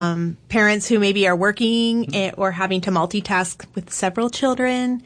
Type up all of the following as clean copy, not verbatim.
parents who maybe are working or having to multitask with several children.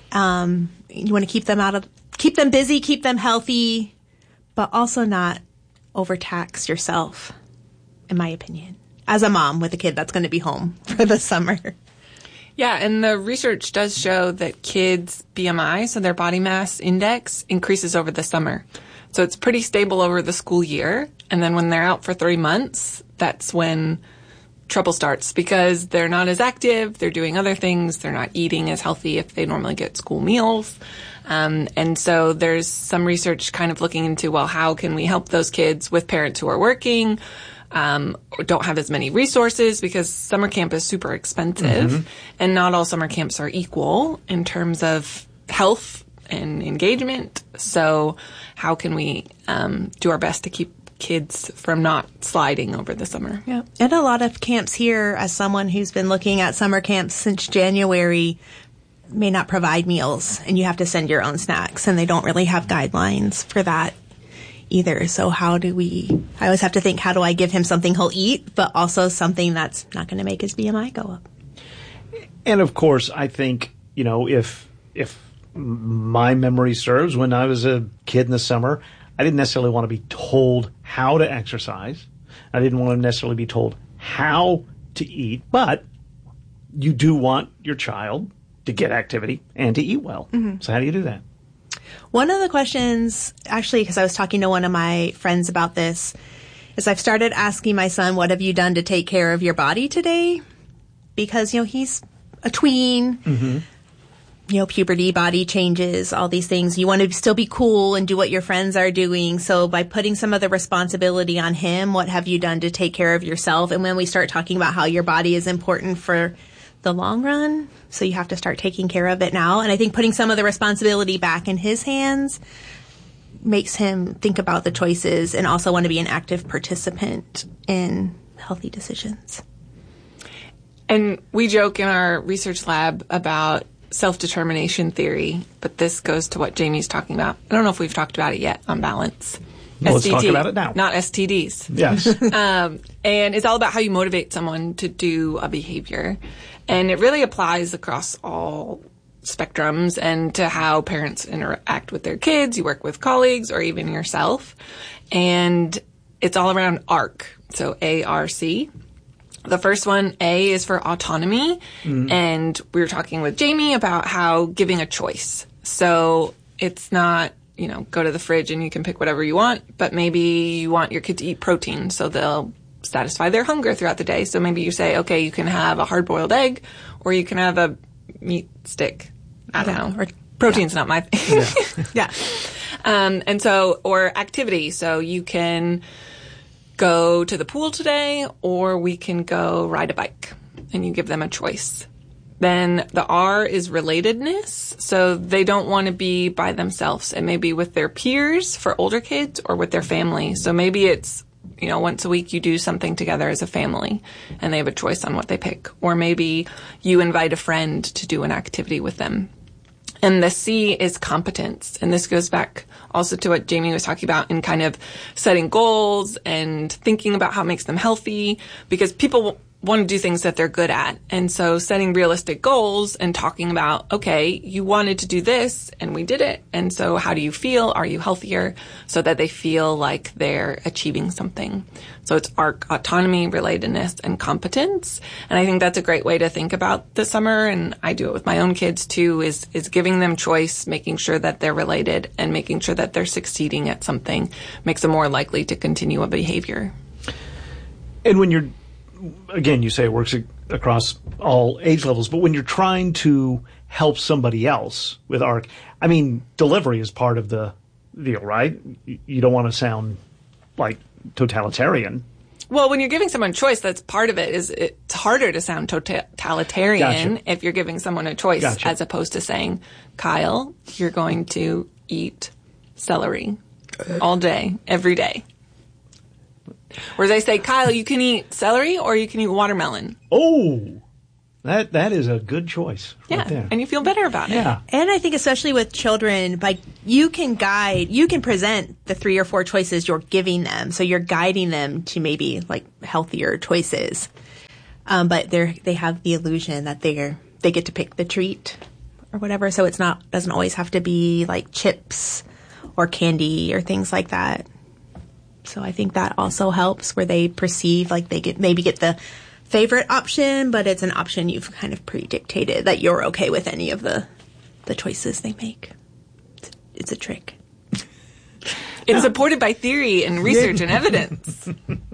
You want to keep them busy, keep them healthy, but also not overtax yourself, in my opinion, as a mom with a kid that's going to be home for the summer. Yeah, and the research does show that kids' BMI, so their body mass index, increases over the summer. So it's pretty stable over the school year. And then when they're out for 3 months, that's when trouble starts because they're not as active, they're doing other things, they're not eating as healthy if they normally get school meals. And so there's some research kind of looking into, well, how can we help those kids with parents who are working, or don't have as many resources because summer camp is super expensive and not all summer camps are equal in terms of health and engagement. So how can we do our best to keep kids from not sliding over the summer? Yeah. And a lot of camps here, as someone who's been looking at summer camps since January, may not provide meals and you have to send your own snacks and they don't really have guidelines for that either. So I always have to think, how do I give him something he'll eat, but also something that's not going to make his BMI go up? And of course, I think, if my memory serves, when I was a kid in the summer, I didn't necessarily want to be told how to exercise. I didn't want to necessarily be told how to eat, but you do want your child to get activity and to eat well. So how do you do that? One of the questions, actually, because I was talking to one of my friends about this, is I've started asking my son, what have you done to take care of your body today? Because, he's a tween, puberty, body changes, all these things. You want to still be cool and do what your friends are doing. So by putting some of the responsibility on him, what have you done to take care of yourself? And when we start talking about how your body is important for the long run, so you have to start taking care of it now. And I think putting some of the responsibility back in his hands makes him think about the choices and also want to be an active participant in healthy decisions. And we joke in our research lab about self-determination theory, but this goes to what Jamie's talking about. I don't know if we've talked about it yet on balance. Well, let's talk about it now. Not STDs. Yes. And it's all about how you motivate someone to do a behavior. And it really applies across all spectrums and to how parents interact with their kids, you work with colleagues, or even yourself. And it's all around ARC, so A-R-C. The first one, A, is for autonomy. And we were talking with Jamie about how giving a choice. So it's not, go to the fridge and you can pick whatever you want, but maybe you want your kid to eat protein so they'll satisfy their hunger throughout the day. So maybe you say, okay, you can have a hard-boiled egg or you can have a meat stick. I don't know. Or protein's not my thing. Yeah. And so, or activity. So you can go to the pool today or we can go ride a bike, and you give them a choice. Then the R is relatedness. So they don't want to be by themselves. It may be with their peers for older kids or with their family. So maybe it's, once a week you do something together as a family and they have a choice on what they pick. Or maybe you invite a friend to do an activity with them. And the C is competence. And this goes back also to what Jamie was talking about in kind of setting goals and thinking about how it makes them healthy, because people want to do things that they're good at. And so setting realistic goals and talking about, okay, you wanted to do this and we did it. And so how do you feel? Are you healthier? So that they feel like they're achieving something. So it's ARC, autonomy, relatedness, and competence. And I think that's a great way to think about the summer. And I do it with my own kids too, is giving them choice, making sure that they're related and making sure that they're succeeding at something makes them more likely to continue a behavior. And when you're, again, you say it works across all age levels, but when you're trying to help somebody else with ARC, delivery is part of the deal, right? You don't want to sound like totalitarian. Well, when you're giving someone choice, that's part of it. It's harder to sound totalitarian if you're giving someone a choice as opposed to saying, Kyle, you're going to eat celery all day, every day. Whereas I say, Kyle, you can eat celery or you can eat watermelon. Oh, that is a good choice right there. And you feel better about it. And I think especially with children, you can present the 3 or 4 choices you're giving them. So you're guiding them to maybe healthier choices. but they have the illusion that they get to pick the treat or whatever. So doesn't always have to be like chips or candy or things like that. So I think that also helps, where they perceive like they maybe get the favorite option, but it's an option you've kind of predictated that you're okay with any of the choices they make. It's a trick. It's supported by theory and research and evidence.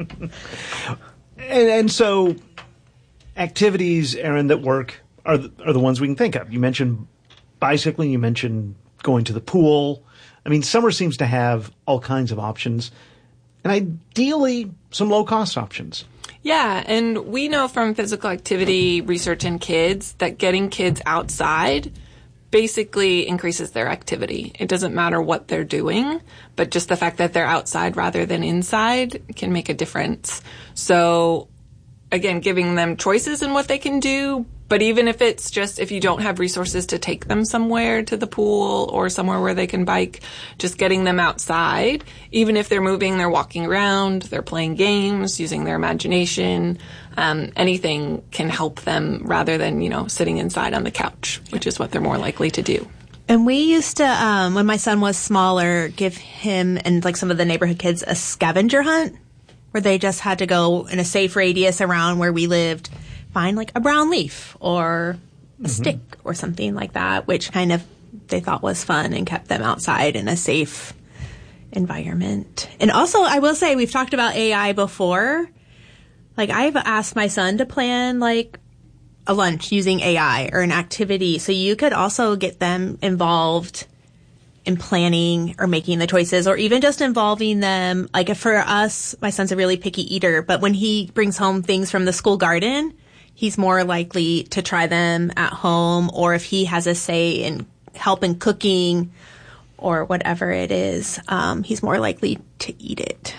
And so activities, Erin, that work are the ones we can think of. You mentioned bicycling. You mentioned going to the pool. I mean, summer seems to have all kinds of options, and ideally some low-cost options. Yeah, and we know from physical activity research in kids that getting kids outside basically increases their activity. It doesn't matter what they're doing, but just the fact that they're outside rather than inside can make a difference. So, again, giving them choices in what they can do, but even if it's just if you don't have resources to take them somewhere to the pool or somewhere where they can bike, just getting them outside, even if they're moving, they're walking around, they're playing games, using their imagination, anything can help them rather than, sitting inside on the couch, which is what they're more likely to do. And we used to, when my son was smaller, give him and like some of the neighborhood kids a scavenger hunt where they just had to go in a safe radius around where we lived, find like a brown leaf or a stick or something like that, which kind of they thought was fun and kept them outside in a safe environment. And also, I will say, we've talked about AI before. Like, I've asked my son to plan like a lunch using AI or an activity. So you could also get them involved in planning or making the choices, or even just involving them. Like, for us, my son's a really picky eater, but when he brings home things from the school garden, he's more likely to try them at home, or if he has a say in help in cooking or whatever it is, he's more likely to eat it.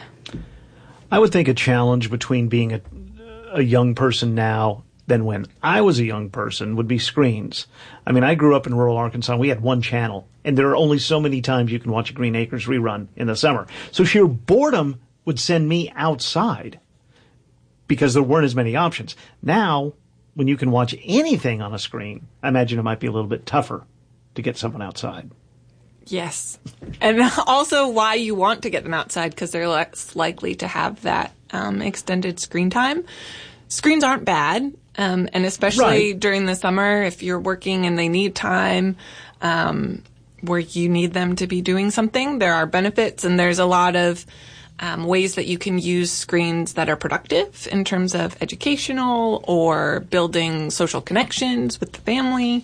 I would think a challenge between being a young person now than when I was a young person would be screens. I mean, I grew up in rural Arkansas. We had one channel, and there are only so many times you can watch a Green Acres rerun in the summer. So sheer boredom would send me outside because there weren't as many options. Now, when you can watch anything on a screen, I imagine it might be a little bit tougher to get someone outside. Yes. And also why you want to get them outside, because they're less likely to have that extended screen time. Screens aren't bad, and especially during the summer, if you're working and they need time where you need them to be doing something, there are benefits, and there's a lot of ways that you can use screens that are productive in terms of educational or building social connections with the family.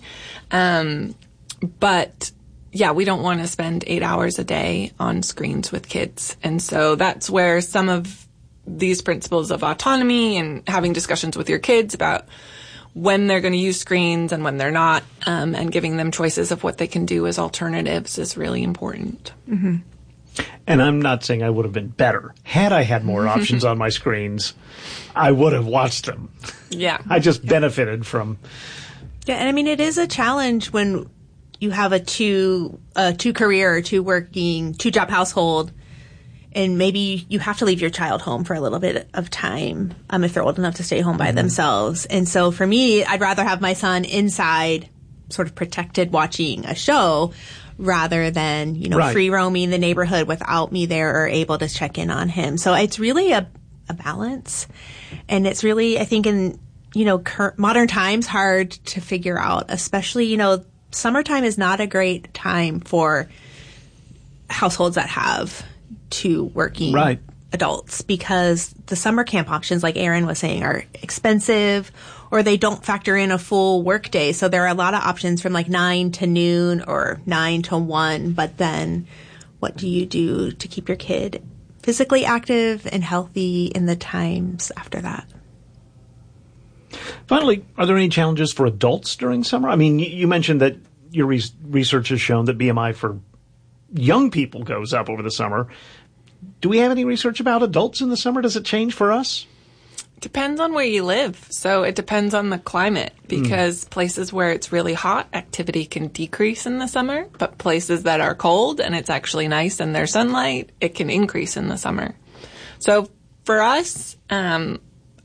But yeah, we don't want to spend 8 hours a day on screens with kids. And so that's where some of these principles of autonomy and having discussions with your kids about when they're going to use screens and when they're not, and giving them choices of what they can do as alternatives is really important. Mm-hmm. And I'm not saying I would have been better. Had I had more options on my screens, I would have watched them. Yeah. I just benefited from... Yeah, and I mean, it is a challenge when you have a two-career or two-job household, and maybe you have to leave your child home for a little bit of time if they're old enough to stay home by themselves. And so for me, I'd rather have my son inside, sort of protected, watching a show, rather than, free roaming the neighborhood without me there or able to check in on him. So it's really a balance. And it's really, I think, in, modern times, hard to figure out, especially, summertime is not a great time for households that have two working adults, because the summer camp options, like Erin was saying, are expensive, or they don't factor in a full work day. So there are a lot of options from like 9 to noon or 9 to 1. But then what do you do to keep your kid physically active and healthy in the times after that? Finally, are there any challenges for adults during summer? I mean, you mentioned that your research has shown that BMI for young people goes up over the summer. Do we have any research about adults in the summer? Does it change for us? Depends on where you live. So it depends on the climate, because places where it's really hot, activity can decrease in the summer, but places that are cold and it's actually nice and there's sunlight, it can increase in the summer. So for us,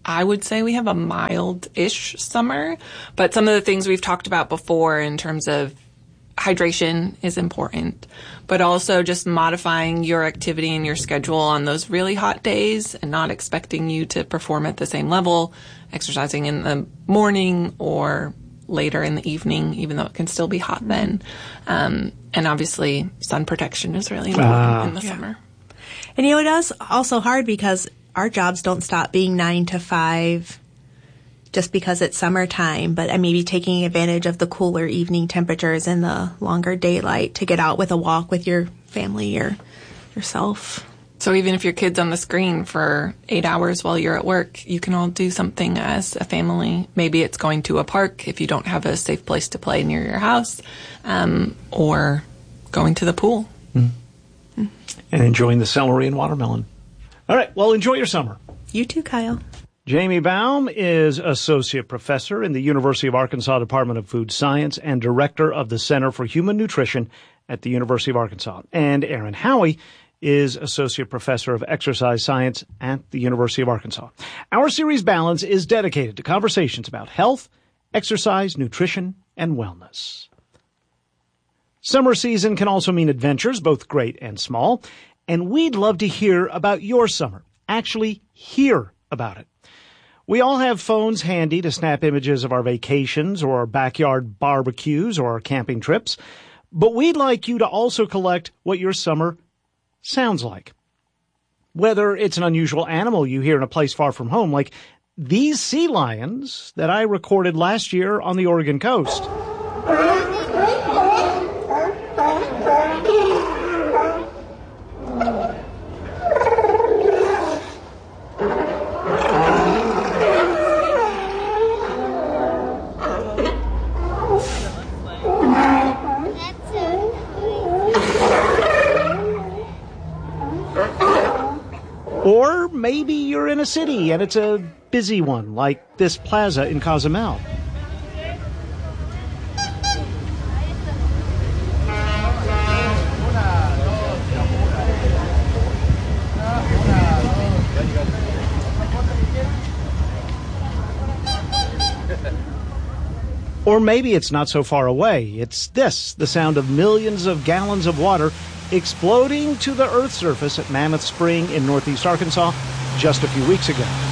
I would say we have a mild-ish summer, but some of the things we've talked about before in terms of hydration is important, but also just modifying your activity and your schedule on those really hot days and not expecting you to perform at the same level, exercising in the morning or later in the evening, even though it can still be hot then. And obviously sun protection is really important in the summer. And it is also hard because our jobs don't stop being 9 to 5 just because it's summertime, but maybe taking advantage of the cooler evening temperatures and the longer daylight to get out with a walk with your family or yourself. So even if your kid's on the screen for 8 hours while you're at work, you can all do something as a family. Maybe it's going to a park if you don't have a safe place to play near your house, or going to the pool. Mm-hmm. And enjoying the celery and watermelon. All right, well, enjoy your summer. You too, Kyle. Jamie Baum is Associate Professor in the University of Arkansas Department of Food Science and Director of the Center for Human Nutrition at the University of Arkansas. And Aaron Howie is Associate Professor of Exercise Science at the University of Arkansas. Our series Balance is dedicated to conversations about health, exercise, nutrition, and wellness. Summer season can also mean adventures, both great and small, and we'd love to hear about your summer. Actually, hear about it. We all have phones handy to snap images of our vacations or our backyard barbecues or our camping trips, but we'd like you to also collect what your summer sounds like. Whether it's an unusual animal you hear in a place far from home, like these sea lions that I recorded last year on the Oregon coast. Or maybe you're in a city and it's a busy one, like this plaza in Cozumel. Or maybe it's not so far away. It's this, the sound of millions of gallons of water exploding to the Earth's surface at Mammoth Spring in northeast Arkansas just a few weeks ago.